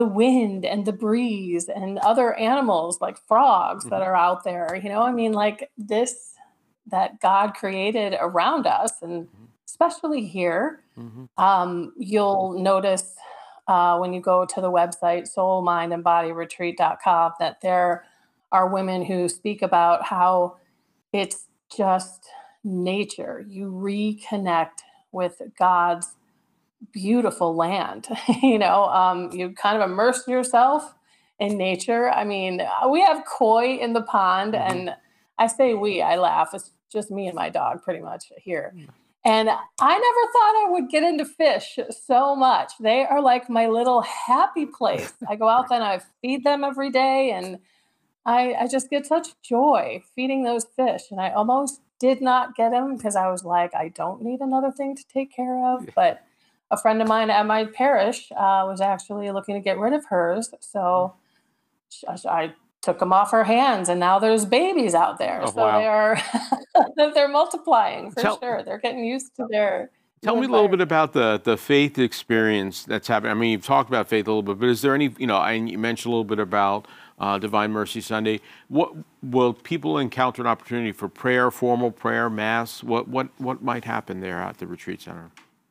the wind and the breeze and other animals like frogs that Mhm. are out there. I mean, like this that God created around us, and Mhm. especially here. Mhm. You'll notice when you go to the website soulmindandbodyretreat.com that there are women who speak about how it's just nature. You reconnect with God's beautiful land. You kind of immerse yourself in nature. I mean, we have koi in the pond, Mhm. and I say we, I laugh. It's just me and my dog pretty much here. Mm. And I never thought I would get into fish so much. They are like my little happy place. I go out Right. there and I feed them every day, and I just get such joy feeding those fish. And I almost did not get them because I was like, I don't need another thing to take care of. Yeah. But a friend of mine at my parish was actually looking to get rid of hers. Mhm. So I took them off her hands, and now there's babies out there. Oh, So they wow. are they're multiplying for Tell sure. They're getting used to their tell new me a little bit environment. about the faith experience that's happening. I mean, you've talked about faith a little bit, but is there any, and you mentioned a little bit about Divine Mercy Sunday. What will people encounter an opportunity for prayer, formal prayer, mass? What might happen there at the retreat center?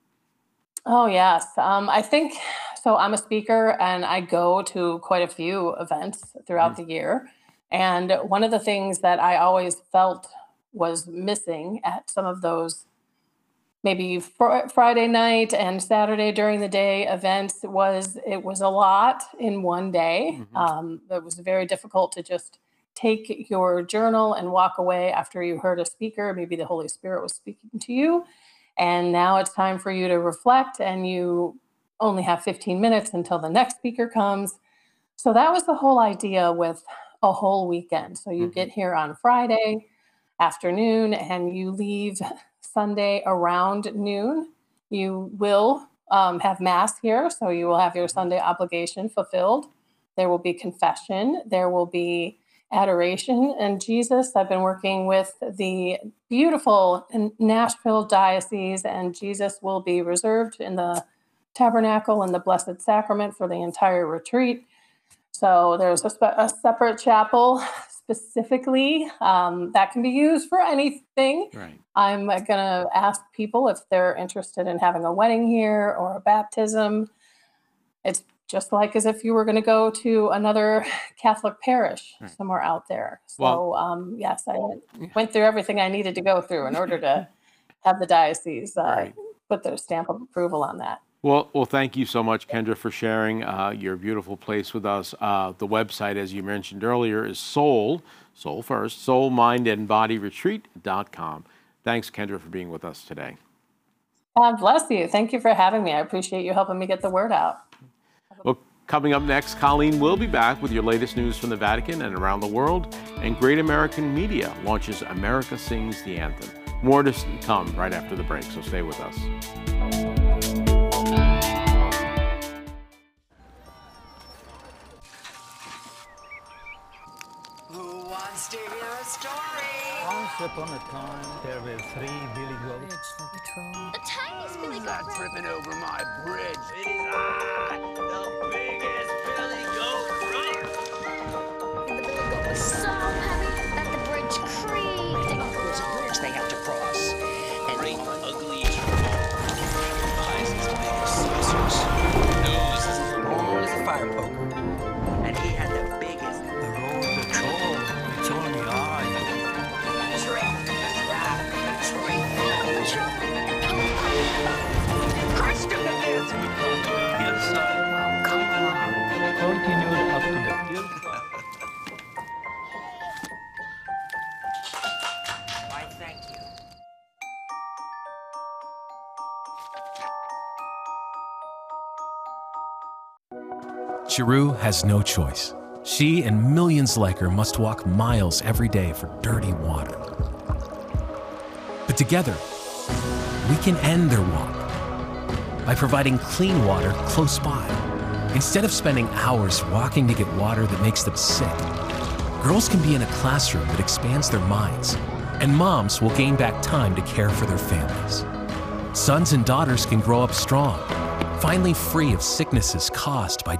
Oh, yes. I think so. I'm a speaker and I go to quite a few events Hmm. throughout the year. And one of the things that I always felt was missing at some of those maybe Friday night and Saturday during the day events was it was a lot in one day. Hmm. It was very difficult to just take your journal and walk away after you heard a speaker. Maybe the Holy Spirit was speaking to you, and now it's time for you to reflect, and you only have 15 minutes until the next speaker comes. So that was the whole idea with a whole weekend. So you Hmm. get here on Friday afternoon and you leave Sunday around noon. You will have Mass here, so you will have your Hmm. Sunday obligation fulfilled. There will be confession, there will be adoration. And Jesus, I've been working with the beautiful Nashville Diocese, and Jesus will be reserved in the tabernacle and the Blessed Sacrament for the entire retreat. So there's a separate chapel specifically that can be used for anything. Right. I'm going to ask people if they're interested in having a wedding here or a baptism. It's just like as if you were going to go to another Catholic parish Right. somewhere out there. Well, So, yes, I yeah. went through everything I needed to go through in order to have the diocese Right. put their stamp of approval on that. Well, thank you so much, Kendra, for sharing your beautiful place with us. The website, as you mentioned earlier, is soul first, soulmindandbodyretreat.com. Thanks, Kendra, for being with us today. God bless you. Thank you for having me. I appreciate you helping me get the word out. Well, coming up next, Colleen will be back with your latest news from the Vatican and around the world, and Great American Media launches America Sings the Anthem. More to come right after the break, so stay with us. Who wants to hear a story? Once upon a time, there were 3 billy goats. The tiniest Billy Goat Stop Bro. tripping over my bridge. It is I, the biggest Billy Goat Brother. And the Billy Goat was so heavy that the bridge creaked. There's a bridge they have to cross. And Great, ugly, eyes as big as saucers, nose as long as a fire poker. And he had the biggest The road, the troll, it's only I. trick. Crushed him to bits. the other side. Continued up to the field. Why, thank you. Chiru has no choice. She and millions like her must walk miles every day for dirty water. But together, we can end their walk by providing clean water close by. Instead of spending hours walking to get water that makes them sick, girls can be in a classroom that expands their minds, and moms will gain back time to care for their families. Sons and daughters can grow up strong, finally free of sicknesses caused by